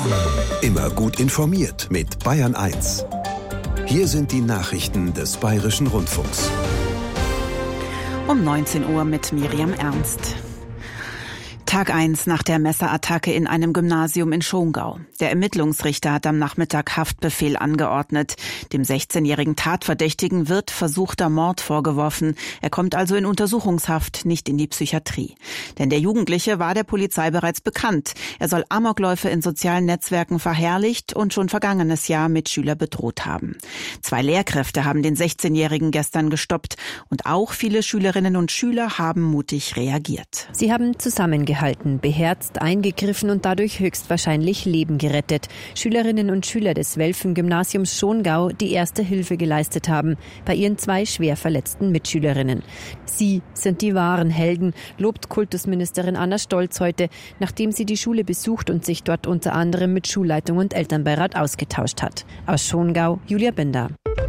Immer gut informiert mit Bayern 1. Hier sind die Nachrichten des Bayerischen Rundfunks. Um 19 Uhr mit Miriam Ernst. Tag 1 nach der Messerattacke in einem Gymnasium in Schongau. Der Ermittlungsrichter hat am Nachmittag Haftbefehl angeordnet. Dem 16-jährigen Tatverdächtigen wird versuchter Mord vorgeworfen. Er kommt also in Untersuchungshaft, nicht in die Psychiatrie. Denn der Jugendliche war der Polizei bereits bekannt. Er soll Amokläufe in sozialen Netzwerken verherrlicht und schon vergangenes Jahr Mitschüler bedroht haben. 2 Lehrkräfte haben den 16-jährigen gestern gestoppt. Und auch viele Schülerinnen und Schüler haben mutig reagiert. Sie haben zusammengehalten, beherzt eingegriffen und dadurch höchstwahrscheinlich Leben gerettet. Schülerinnen und Schüler des Welfen-Gymnasiums Schongau, die erste Hilfe geleistet haben, bei ihren 2 schwer verletzten Mitschülerinnen. Sie sind die wahren Helden, lobt Kultusministerin Anna Stolz heute, nachdem sie die Schule besucht und sich dort unter anderem mit Schulleitung und Elternbeirat ausgetauscht hat. Aus Schongau, Julia Binder.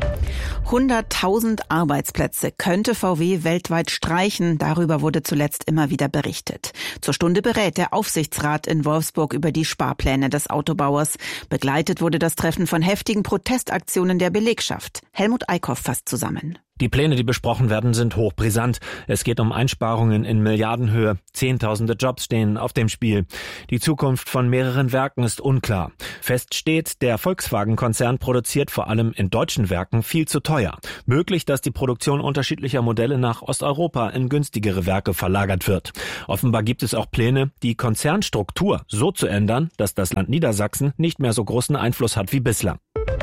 100.000 Arbeitsplätze könnte VW weltweit streichen. Darüber wurde zuletzt immer wieder berichtet. Zur Stunde berät der Aufsichtsrat in Wolfsburg über die Sparpläne des Autobauers. Begleitet wurde das Treffen von heftigen Protestaktionen der Belegschaft. Helmut Eickhoff fasst zusammen. Die Pläne, die besprochen werden, sind hochbrisant. Es geht um Einsparungen in Milliardenhöhe. Zehntausende Jobs stehen auf dem Spiel. Die Zukunft von mehreren Werken ist unklar. Fest steht, der Volkswagen-Konzern produziert vor allem in deutschen Werken viel zu teuer. Möglich, dass die Produktion unterschiedlicher Modelle nach Osteuropa in günstigere Werke verlagert wird. Offenbar gibt es auch Pläne, die Konzernstruktur so zu ändern, dass das Land Niedersachsen nicht mehr so großen Einfluss hat wie bislang.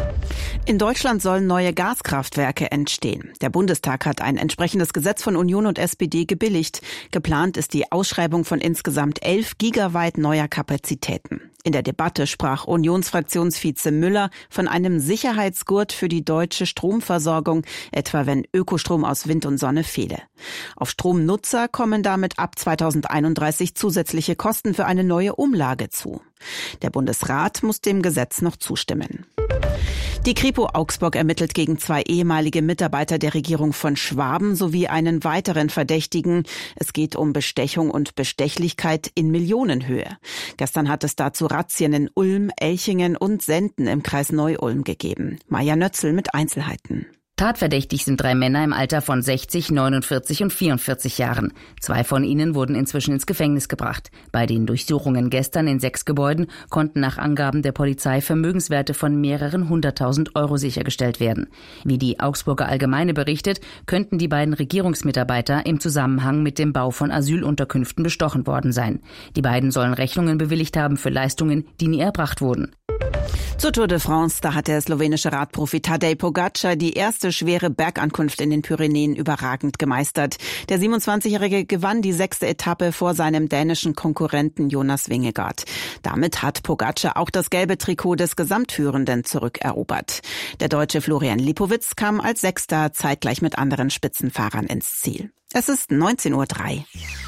In Deutschland sollen neue Gaskraftwerke entstehen. Der Bundestag hat ein entsprechendes Gesetz von Union und SPD gebilligt. Geplant ist die Ausschreibung von insgesamt 11 Gigawatt neuer Kapazitäten. In der Debatte sprach Unionsfraktionsvize Müller von einem Sicherheitsgurt für die deutsche Stromversorgung, etwa wenn Ökostrom aus Wind und Sonne fehle. Auf Stromnutzer kommen damit ab 2031 zusätzliche Kosten für eine neue Umlage zu. Der Bundesrat muss dem Gesetz noch zustimmen. Die Kripo Augsburg ermittelt gegen 2 ehemalige Mitarbeiter der Regierung von Schwaben sowie einen weiteren Verdächtigen. Es geht um Bestechung und Bestechlichkeit in Millionenhöhe. Gestern hat es dazu Razzien in Ulm, Elchingen und Senden im Kreis Neu-Ulm gegeben. Maja Nötzel mit Einzelheiten. Tatverdächtig sind 3 Männer im Alter von 60, 49 und 44 Jahren. 2 von ihnen wurden inzwischen ins Gefängnis gebracht. Bei den Durchsuchungen gestern in 6 Gebäuden konnten nach Angaben der Polizei Vermögenswerte von mehreren 100.000 Euro sichergestellt werden. Wie die Augsburger Allgemeine berichtet, könnten die beiden Regierungsmitarbeiter im Zusammenhang mit dem Bau von Asylunterkünften bestochen worden sein. Die beiden sollen Rechnungen bewilligt haben für Leistungen, die nie erbracht wurden. Zur Tour de France, da hat der slowenische Radprofi Tadej Pogačar die erste schwere Bergankunft in den Pyrenäen überragend gemeistert. Der 27-Jährige gewann die 6. Etappe vor seinem dänischen Konkurrenten Jonas Vingegaard. Damit hat Pogačar auch das gelbe Trikot des Gesamtführenden zurückerobert. Der Deutsche Florian Lipowitz kam als 6. zeitgleich mit anderen Spitzenfahrern ins Ziel. Es ist 19:03 Uhr.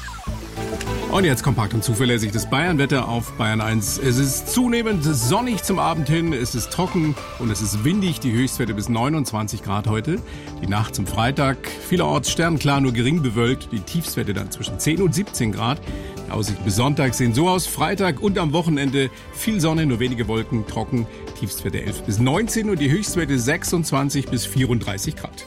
Und jetzt kompakt und zuverlässig das Bayern-Wetter auf Bayern 1. Es ist zunehmend sonnig zum Abend hin, es ist trocken und es ist windig. Die Höchstwerte bis 29 Grad heute. Die Nacht zum Freitag vielerorts sternklar, nur gering bewölkt. Die Tiefstwerte dann zwischen 10 und 17 Grad. Die Aussichten bis Sonntag sehen so aus. Freitag und am Wochenende viel Sonne, nur wenige Wolken, trocken. Tiefstwerte 11 bis 19 und die Höchstwerte 26 bis 34 Grad.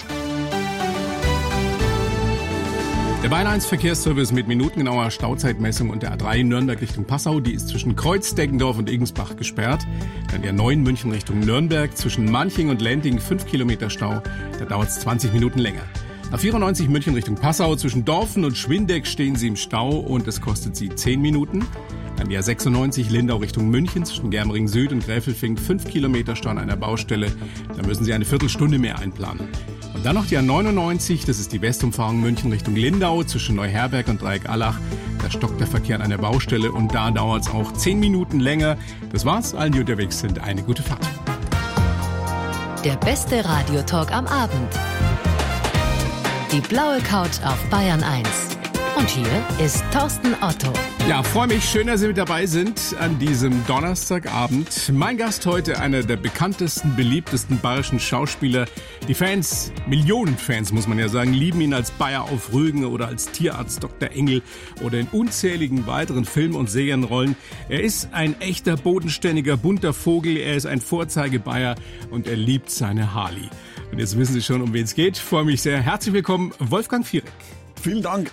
Der Bayern 1 Verkehrsservice mit minutengenauer Stauzeitmessung und der A3 Nürnberg Richtung Passau, die ist zwischen Kreuz-Deggendorf und Igensbach gesperrt. Dann der 9 München Richtung Nürnberg, zwischen Manching und Lending 5 Kilometer Stau, da dauert es 20 Minuten länger. A94 München Richtung Passau, zwischen Dorfen und Schwindeck stehen Sie im Stau und es kostet Sie 10 Minuten. Dann die A96 Lindau Richtung München, zwischen Germering Süd und Gräfelfing 5 Kilometer Stau an einer Baustelle, da müssen Sie eine Viertelstunde mehr einplanen. Und dann noch die A99, das ist die Westumfahrung München Richtung Lindau, zwischen Neuherberg und Dreieck-Allach. Da stockt der Verkehr an einer Baustelle und da dauert es auch 10 Minuten länger. Das war's, allen, die unterwegs sind, eine gute Fahrt. Der beste Radiotalk am Abend. Die blaue Couch auf Bayern 1. Und hier ist Thorsten Otto. Ja, freue mich, schön, dass Sie mit dabei sind an diesem Donnerstagabend. Mein Gast heute, einer der bekanntesten, beliebtesten bayerischen Schauspieler. Die Fans, Millionen Fans muss man ja sagen, lieben ihn als Bayer auf Rügen oder als Tierarzt Dr. Engel oder in unzähligen weiteren Film- und Serienrollen. Er ist ein echter, bodenständiger, bunter Vogel. Er ist ein Vorzeige-Bayer und er liebt seine Harley. Und jetzt wissen Sie schon, um wen es geht. Ich freue mich sehr. Herzlich willkommen, Wolfgang Fierek. Vielen Dank.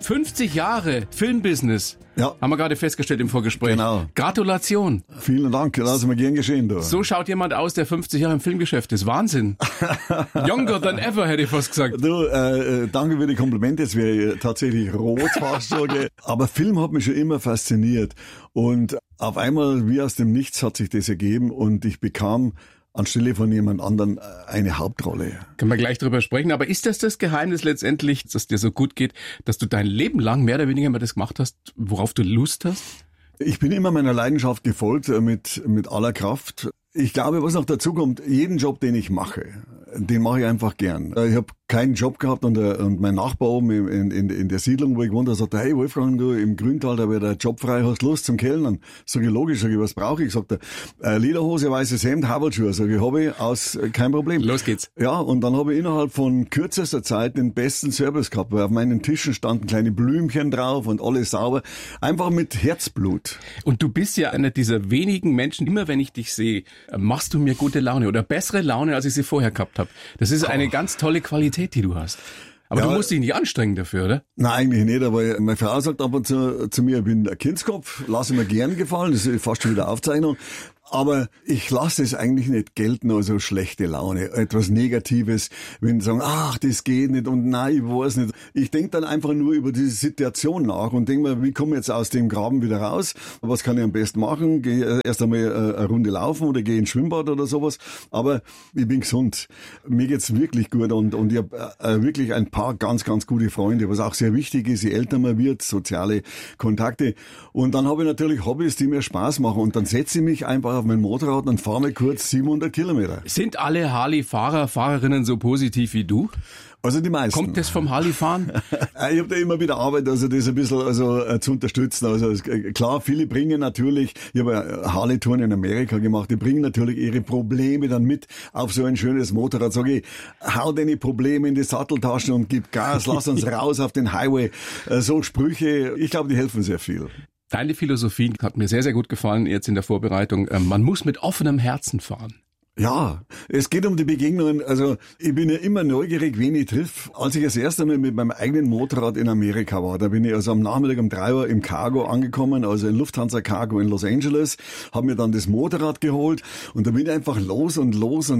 50 Jahre Filmbusiness. Ja. Haben wir gerade festgestellt im Vorgespräch. Genau. Gratulation. Vielen Dank, lass mir gern geschehen. Du. So schaut jemand aus, der 50 Jahre im Filmgeschäft ist. Wahnsinn. Younger than ever, hätte ich fast gesagt. Du, danke für die Komplimente. Jetzt wäre ich tatsächlich rot fast schon. Aber Film hat mich schon immer fasziniert. Und auf einmal, wie aus dem Nichts, hat sich das ergeben und ich bekam anstelle von jemand anderem eine Hauptrolle. Können wir gleich drüber sprechen. Aber ist das Geheimnis letztendlich, dass dir so gut geht, dass du dein Leben lang mehr oder weniger immer das gemacht hast, worauf du Lust hast? Ich bin immer meiner Leidenschaft gefolgt, mit aller Kraft. Ich glaube, was noch dazu kommt, jeden Job, den ich mache, den mache ich einfach gern. Ich habe keinen Job gehabt und mein Nachbar oben in der Siedlung, wo ich gewohnt habe, sagte, hey Wolfgang, du im Grüntal, da wird der Job frei, hast Lust zum Kellnern? Sag ich, logisch, sag ich, was brauche ich? Sagt er, Lederhose, weißes Hemd, Habertschuhe. Sag ich, habe ich kein Problem. Los geht's. Ja, und dann habe ich innerhalb von kürzester Zeit den besten Service gehabt, weil auf meinen Tischen standen kleine Blümchen drauf und alles sauber. Einfach mit Herzblut. Und du bist ja einer dieser wenigen Menschen, immer wenn ich dich sehe, machst du mir gute Laune oder bessere Laune, als ich sie vorher gehabt habe. Das ist eine ganz tolle Qualität, die du hast. Aber du musst dich nicht anstrengen dafür, oder? Nein, eigentlich nicht, aber meine Frau sagt ab und zu mir, ich bin ein Kindskopf, lasse mir gern gefallen, das ist fast schon wieder Aufzeichnung. Aber ich lasse es eigentlich nicht gelten, also schlechte Laune, etwas Negatives, wenn sie sagen, ach, das geht nicht und nein, ich weiß nicht. Ich denke dann einfach nur über diese Situation nach und denke mir, wie komme ich jetzt aus dem Graben wieder raus? Was kann ich am besten machen? Gehe erst einmal eine Runde laufen oder gehe ins Schwimmbad oder sowas. Aber ich bin gesund. Mir geht's wirklich gut und ich habe wirklich ein paar ganz, ganz gute Freunde, was auch sehr wichtig ist, je älter man wird, soziale Kontakte. Und dann habe ich natürlich Hobbys, die mir Spaß machen und dann setze ich mich einfach auf mein Motorrad und fahre mir kurz 700 Kilometer. Sind alle Harley-Fahrer, Fahrerinnen so positiv wie du? Also die meisten. Kommt das vom Harley-Fahren? Ich habe da immer wieder Arbeit, also das ein bisschen zu unterstützen. Also klar, viele bringen natürlich, ich habe Harley-Touren in Amerika gemacht, die bringen natürlich ihre Probleme dann mit auf so ein schönes Motorrad. Sag ich, hau deine Probleme in die Satteltaschen und gib Gas, lass uns raus auf den Highway. So Sprüche, ich glaube, die helfen sehr viel. Deine Philosophie hat mir sehr, sehr gut gefallen jetzt in der Vorbereitung. Man muss mit offenem Herzen fahren. Ja, es geht um die Begegnungen. Also ich bin ja immer neugierig, wen ich triff. Als ich das erste Mal mit meinem eigenen Motorrad in Amerika war, da bin ich also am Nachmittag um 3 Uhr im Cargo angekommen, also in Lufthansa Cargo in Los Angeles, habe mir dann das Motorrad geholt und da bin ich einfach los und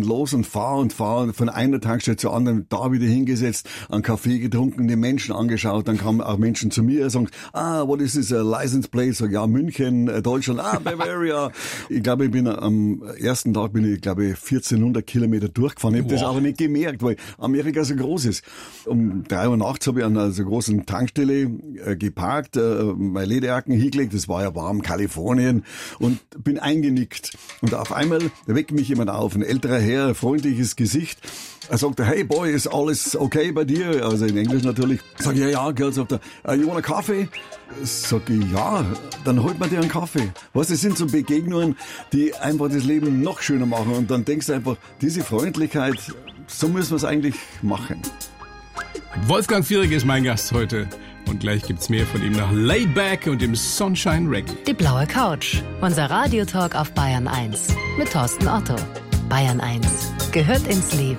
fahre von einer Tankstelle zur anderen, da wieder hingesetzt, einen Kaffee getrunken, die Menschen angeschaut, dann kamen auch Menschen zu mir und sagen, what is this, a license plate? Sag, ja, München, Deutschland, Bavaria. Ich glaube, ich bin am ersten Tag 1400 Kilometer durchgefahren. Ich habe das aber nicht gemerkt, weil Amerika so groß ist. Um 3 Uhr nachts habe ich an einer so großen Tankstelle geparkt, meine Lederjacken hingelegt, das war ja warm, Kalifornien, und bin eingenickt. Und auf einmal weckt mich jemand auf, ein älterer Herr, ein freundliches Gesicht. Er sagte, hey Boy, ist alles okay bei dir? Also in Englisch natürlich. Sag ich, ja, Girl, sagt er, you want a coffee? Sag ich, ja, dann holt man dir einen Kaffee. Was, das sind so Begegnungen, die einfach das Leben noch schöner machen. Und dann denkst du einfach, diese Freundlichkeit, so müssen wir es eigentlich machen. Wolfgang Fierek ist mein Gast heute. Und gleich gibt's mehr von ihm nach Layback und dem Sunshine Reggae. Die blaue Couch, unser Radiotalk auf Bayern 1 mit Thorsten Otto. Bayern 1 gehört ins Leben.